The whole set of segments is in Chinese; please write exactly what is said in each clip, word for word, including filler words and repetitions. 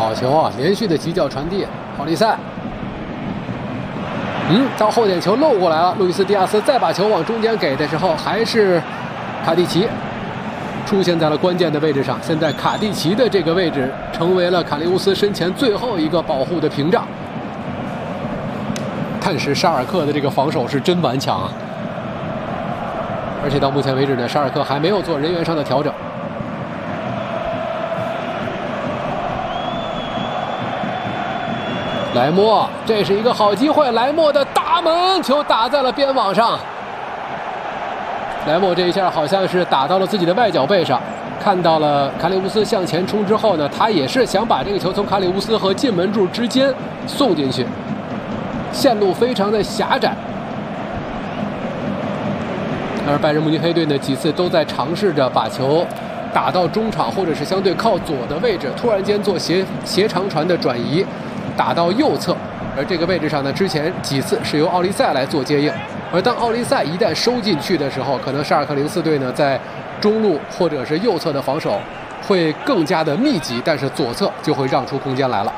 好球啊！连续的急角传递，奥利塞。嗯，到后点球漏过来了，路易斯·迪亚斯再把球往中间给的时候，还是卡蒂奇出现在了关键的位置上。现在卡蒂奇的这个位置成为了卡利乌斯身前最后一个保护的屏障。但是沙尔克的这个防守是真顽强啊！而且到目前为止呢，沙尔克还没有做人员上的调整。莱莫，这是一个好机会，莱莫的大门球打在了边网上。莱莫这一下好像是打到了自己的外脚背上，看到了卡里乌斯向前冲之后呢，他也是想把这个球从卡里乌斯和进门柱之间送进去，线路非常的狭窄。而拜仁慕尼黑队呢，几次都在尝试着把球打到中场或者是相对靠左的位置，突然间做斜斜长传的转移，打到右侧。而这个位置上呢，之前几次是由奥利塞来做接应。而当奥利塞一旦收进去的时候，可能沙尔克零四队呢在中路或者是右侧的防守会更加的密集，但是左侧就会让出空间来了。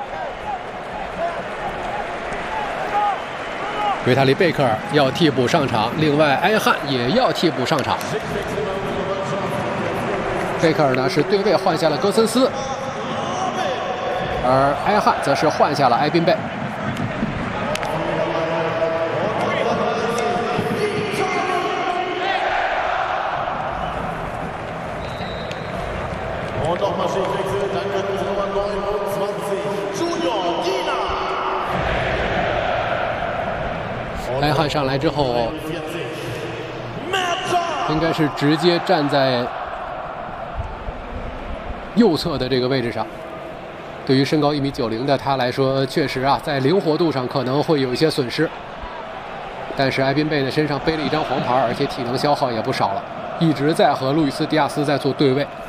维塔利·贝克尔要替补上场，另外埃汉也要替补上场。贝克尔呢是对位换下了戈森斯，而埃汉则是换下了埃宾贝。埃汉上来之后，应该是直接站在右侧的这个位置上。对于身高一米九零的他来说，确实啊，在灵活度上可能会有一些损失。但是埃宾贝的身上背了一张黄牌，而且体能消耗也不少了，一直在和路易斯·迪亚斯在做对位。